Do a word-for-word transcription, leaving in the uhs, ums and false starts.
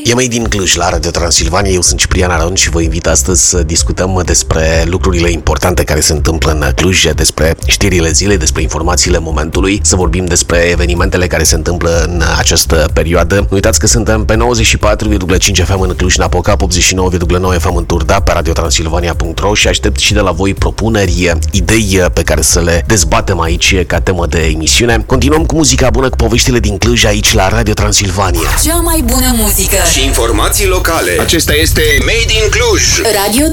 E mai din Cluj, la Radio Transilvania. Eu sunt Ciprian Aron și vă invit astăzi să discutăm despre lucrurile importante care se întâmplă în Cluj, despre știrile zilei, despre informațiile momentului, să vorbim despre evenimentele care se întâmplă în această perioadă. Nu uitați că suntem pe nouăzeci și patru virgulă cinci F M în Cluj-Napoca, optzeci și nouă virgulă nouă F M în Turda, pe radio transilvania punct ro și aștept și de la voi propuneri, idei pe care să le dezbatem aici ca temă de emisiune. Continuăm cu muzica bună, cu poveștile din Cluj aici la Radio Transilvania. Cea mai bună muzică și informații locale. Acesta este Made in Cluj. Radio